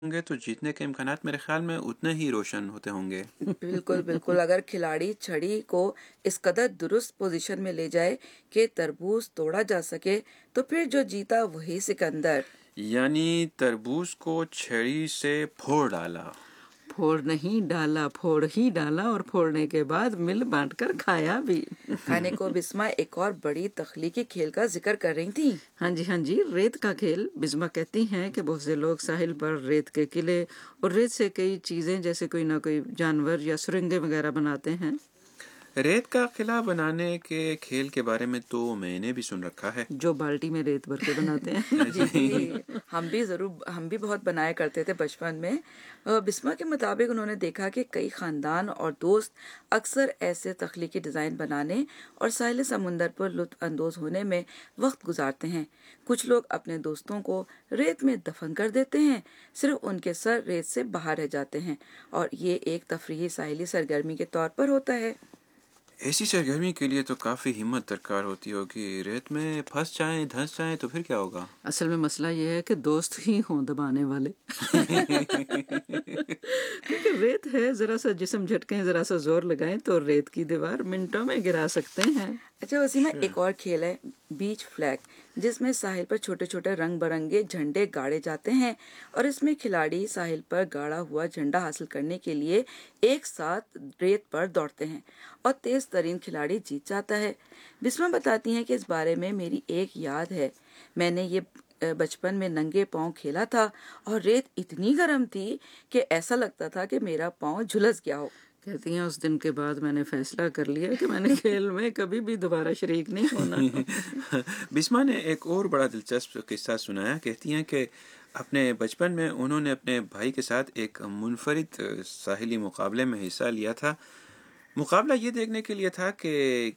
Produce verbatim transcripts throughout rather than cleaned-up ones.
ہوں گے تو جیتنے کے امکانات میرے خیال میں اتنے ہی روشن ہوتے ہوں گے۔ بالکل بالکل، اگر کھلاڑی چھڑی کو اس قدر درست پوزیشن میں لے جائے کہ تربوز توڑا جا سکے تو پھر جو جیتا وہی سکندر۔ یعنی تربوز کو چھڑی سے پھوڑ ڈالا۔ پھوڑ نہیں ڈالا، پھوڑ ہی ڈالا، اور پھوڑنے کے بعد مل بانٹ کر کھایا بھی۔ کھانے کو بسما ایک اور بڑی تخلیقی کھیل کا ذکر کر رہی تھی۔ ہاں جی ہاں جی، ریت کا کھیل۔ بسما کہتی ہیں کہ بہت سے لوگ ساحل پر ریت کے قلعے اور ریت سے کئی چیزیں جیسے کوئی نہ کوئی جانور یا سرنگیں وغیرہ بناتے ہیں۔ ریت کا قلعہ بنانے کے کھیل کے بارے میں تو میں نے بھی سن رکھا ہے، جو بالٹی میں ریت بھر کے بناتے ہیں۔ جی جی، ہم بھی ضرور ہم بھی بہت بنایا کرتے تھے بچپن میں۔ بسما کے مطابق انہوں نے دیکھا کہ کئی خاندان اور دوست اکثر ایسے تخلیقی ڈیزائن بنانے اور ساحل سمندر پر لطف اندوز ہونے میں وقت گزارتے ہیں۔ کچھ لوگ اپنے دوستوں کو ریت میں دفن کر دیتے ہیں، صرف ان کے سر ریت سے باہر رہ جاتے ہیں، اور یہ ایک تفریحی ساحلی سرگرمی کے طور پر ہوتا ہے۔ ایسی سرگرمی کے لیے تو کافی ہمت درکار ہوتی ہوگی۔ ریت میں پھنس جائیں دھنس جائیں تو پھر کیا ہوگا؟ اصل میں مسئلہ یہ ہے کہ دوست ہی ہوں دبانے والے۔ کیونکہ ریت ہے، ذرا سا جسم جھٹکیں، ذرا سا زور لگائیں تو ریت کی دیوار منٹوں میں گرا سکتے ہیں۔ اچھا وسیمہ، ایک اور کھیل ہے بیچ فلیگ، جس میں ساحل پر چھوٹے چھوٹے رنگ برنگے جھنڈے گاڑے جاتے ہیں، اور اس میں کھلاڑی ساحل پر گاڑا ہوا جھنڈا حاصل کرنے کے لیے ایک ساتھ ریت پر دوڑتے ہیں، اور تیز ترین کھلاڑی جیت جاتا ہے۔ بسما بتاتی ہیں کہ اس بارے میں میری ایک یاد ہے، میں نے یہ بچپن میں ننگے پاؤں کھیلا تھا، اور ریت اتنی گرم تھی کہ ایسا لگتا تھا کہ میرا پاؤں جھلس گیا ہو۔ کہتی ہیں اس دن کے بعد میں نے فیصلہ کر لیا کہ میں نے کھیل میں کبھی بھی دوبارہ شریک نہیں ہونا۔ بسما نے ایک اور بڑا دلچسپ قصہ سنایا۔ کہتی ہیں کہ اپنے بچپن میں انہوں نے اپنے بھائی کے ساتھ ایک منفرد ساحلی مقابلے میں حصہ لیا تھا۔ مقابلہ یہ دیکھنے کے لیے تھا کہ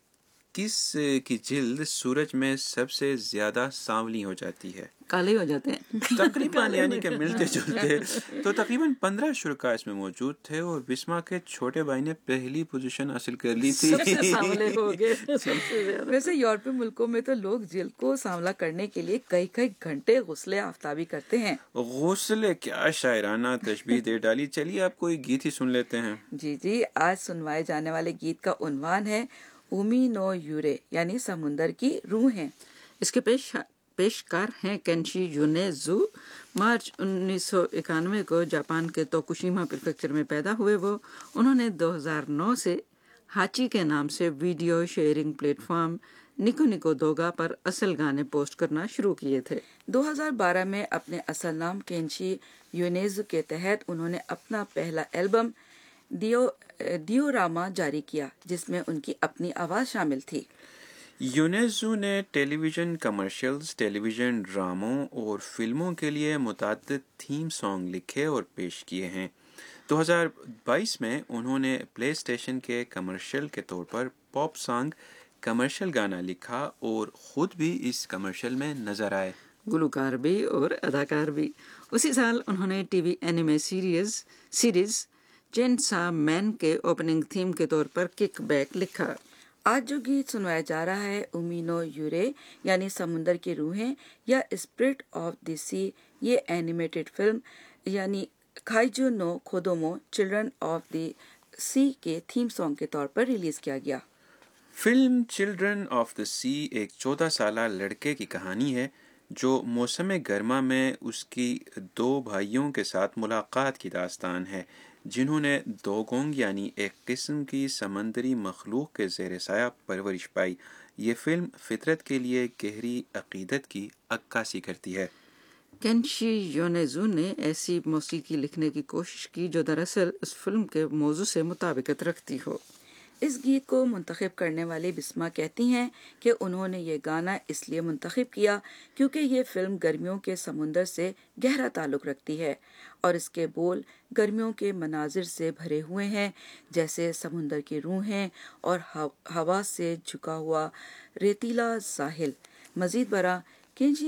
کس کی جلد سورج میں سب سے زیادہ سانولی ہو جاتی ہے، کالے ہو جاتے ہیں تقریباً، یعنی کہ ملتے جلتے۔ تو تقریباً پندرہ شرکاء اس میں موجود تھے، اور بسما کے چھوٹے بھائی نے پہلی پوزیشن حاصل کر لی تھی۔ سب سے سانولے ہو گئے سب سے زیادہ۔ ویسے یورپی ملکوں میں تو لوگ جلد کو سانولا کرنے کے لیے کئی کئی گھنٹے غسل آفتابی کرتے ہیں۔ غسل کیا شاعرانہ تشبیہ دے ڈالی۔ چلیے آپ کوئی گیت ہی سن لیتے ہیں۔ جی جی، آج سنوائے جانے والے گیت کا عنوان ہے اومی نو یورے، یعنی سمندر کی روحیں۔ اس کے پیش پیشکار ہیں کینشی یونیزو۔ مارچ انیس سو اکانوے کو جاپان کے توکوشیما پریفیکچر میں پیدا ہوئے وہ۔ انہوں نے دو ہزار نو سے ہاچی کے نام سے ویڈیو شیئرنگ پلیٹ فارم نکو نکو دوگا پر اصل گانے پوسٹ کرنا شروع کیے تھے۔ دو ہزار بارہ میں اپنے اصل نام کینشی یونیزو کے تحت انہوں نے اپنا پہلا البم ڈیو ڈیوراما جاری کیا، جس میں ان کی اپنی آواز شامل تھی۔ یونیزو نے ٹیلی ویژن کمرشلز، ٹیلی ویژن ڈراموں اور فلموں کے لیے متعدد تھیم سانگ لکھے اور پیش کیے ہیں۔ دو ہزار بائیس میں انہوں نے پلے اسٹیشن کے کمرشل کے طور پر پاپ سانگ کمرشل گانا لکھا اور خود بھی اس کمرشل میں نظر آئے، گلوکار بھی اور اداکار بھی۔ اسی سال انہوں نے T V anime series series چین سا مین کے اوپننگ تھیم کے طور پر کک بیک لکھا۔ آج جو گیت سنوایا جا رہا ہے اومی نو یورے، یعنی سمندر کی روحیں یا اسپرٹ آف دی سی، یہ اینیمیٹڈ فلم یعنی کائجو نو کودومو چلڈرن آف دی سی کے تھیم سانگ کے طور پر ریلیز کیا گیا۔ فلم چلڈرن آف دا سی ایک چودہ سالہ لڑکے کی کہانی ہے جو موسم گرما میں اس کی دو بھائیوں کے ساتھ ملاقات کی داستان ہے، جنہوں نے دوگونگ یعنی ایک قسم کی سمندری مخلوق کے زیر سایہ پرورش پائی۔ یہ فلم فطرت کے لیے گہری عقیدت کی عکاسی کرتی ہے۔ کینشی یونیزو نے ایسی موسیقی لکھنے کی کوشش کی جو دراصل اس فلم کے موضوع سے مطابقت رکھتی ہو۔ اس گیت کو منتخب کرنے والی بسما کہتی ہیں کہ انہوں نے یہ گانا اس لیے منتخب کیا کیونکہ یہ فلم گرمیوں کے سمندر سے گہرا تعلق رکھتی ہے، اور اس کے بول گرمیوں کے مناظر سے بھرے ہوئے ہیں، جیسے سمندر کی روحیں اور ہوا سے جھکا ہوا ریتیلا ساحل۔ مزید برآں کینشی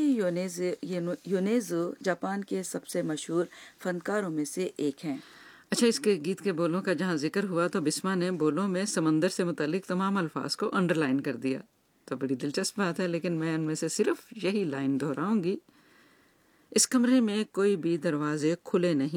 یونیزو جاپان کے سب سے مشہور فنکاروں میں سے ایک ہیں۔ اچھا، اس کے گیت کے بولوں کا جہاں ذکر ہوا تو بسما نے بولوں میں سمندر سے متعلق تمام الفاظ کو انڈر لائن کر دیا۔ تو بڑی دلچسپ بات ہے، لیکن میں ان میں سے صرف یہی لائن دہراؤں گی: اس کمرے میں کوئی بھی دروازے کھلے نہیں